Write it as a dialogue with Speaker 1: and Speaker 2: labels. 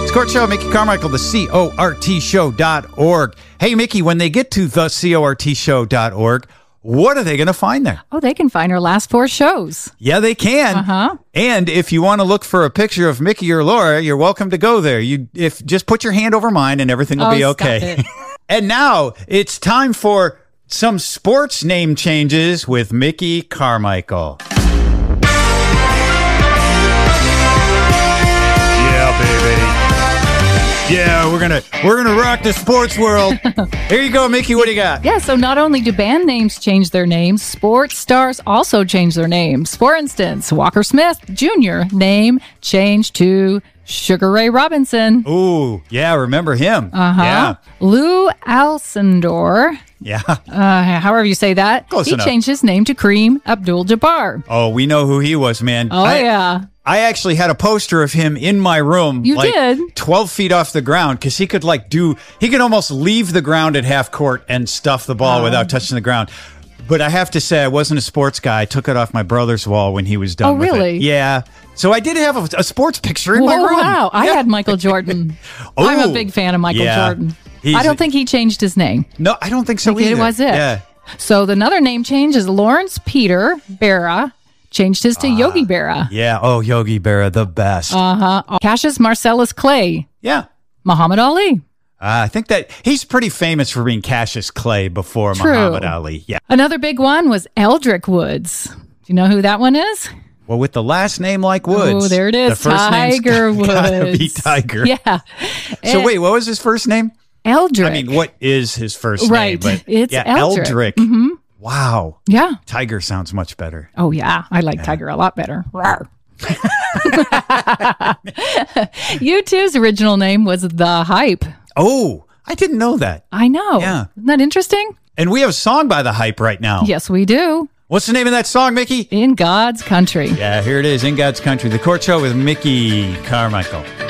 Speaker 1: It's Court Show, Mickey Carmichael, the CORTshow.org. Hey, Mickey, when they get to the CORTshow.org, what are they going to find there?
Speaker 2: Oh, they can find our last 4 shows.
Speaker 1: Yeah, they can.
Speaker 2: Uh-huh.
Speaker 1: And if you want to look for a picture of Mickey or Laura, you're welcome to go there. Just put your hand over mine and everything will be okay. And now it's time for some sports name changes with Mickey Carmichael. Yeah, baby. Yeah, we're gonna rock the sports world. Here you go, Mickey. What do you got?
Speaker 2: Yeah, so not only do band names change their names, sports stars also change their names. For instance, Walker Smith Jr. name changed to Sugar Ray Robinson.
Speaker 1: Ooh, yeah, remember him.
Speaker 2: Uh-huh.
Speaker 1: Yeah.
Speaker 2: Lou Alcindor,
Speaker 1: Yeah.
Speaker 2: however you say that,
Speaker 1: Close
Speaker 2: he
Speaker 1: enough.
Speaker 2: changed his name to Kareem Abdul-Jabbar.
Speaker 1: Oh, we know who he was, man.
Speaker 2: Oh, yeah.
Speaker 1: I actually had a poster of him in my room.
Speaker 2: You did?
Speaker 1: 12 feet off the ground, because he could almost leave the ground at half court and stuff the ball without touching the ground. But I have to say, I wasn't a sports guy. I took it off my brother's wall when he was done with
Speaker 2: really?
Speaker 1: it. Yeah. So I did have a sports picture in my room.
Speaker 2: Wow. I
Speaker 1: Yeah.
Speaker 2: had Michael Jordan.
Speaker 1: Oh,
Speaker 2: I'm a big fan of Michael
Speaker 1: yeah.
Speaker 2: Jordan.
Speaker 1: He's
Speaker 2: I don't think he changed his name.
Speaker 1: No, I don't think so
Speaker 2: It
Speaker 1: either.
Speaker 2: was it.
Speaker 1: Yeah.
Speaker 2: So another name change is Lawrence Peter Berra changed his to Yogi Berra.
Speaker 1: Yeah. Oh, Yogi Berra, the best.
Speaker 2: Cassius Marcellus Clay,
Speaker 1: Yeah.
Speaker 2: Muhammad Ali.
Speaker 1: I think that he's pretty famous for being Cassius Clay before
Speaker 2: True.
Speaker 1: Muhammad Ali. Yeah.
Speaker 2: Another big one was Eldrick Woods. Do you know who that one is?
Speaker 1: Well, with the last name like Woods.
Speaker 2: Oh, there it is.
Speaker 1: The first
Speaker 2: Tiger
Speaker 1: name's gotta be
Speaker 2: Woods.
Speaker 1: Tiger.
Speaker 2: Yeah.
Speaker 1: So wait, what was his first name?
Speaker 2: Eldrick.
Speaker 1: I mean, what is his first name?
Speaker 2: Right.
Speaker 1: But
Speaker 2: It's
Speaker 1: yeah,
Speaker 2: Eldrick. Mm-hmm.
Speaker 1: Wow.
Speaker 2: Yeah.
Speaker 1: Tiger sounds much better.
Speaker 2: Oh, yeah. I like Tiger a lot better. U2's original name was The Hype.
Speaker 1: Oh, I didn't know that.
Speaker 2: I know.
Speaker 1: Yeah.
Speaker 2: Isn't that interesting?
Speaker 1: And we have a song by The Hype right now.
Speaker 2: Yes, we do.
Speaker 1: What's the name of that song, Mickey?
Speaker 2: In God's Country.
Speaker 1: Yeah, here it is, In God's Country, the Court Show with Mickey Carmichael.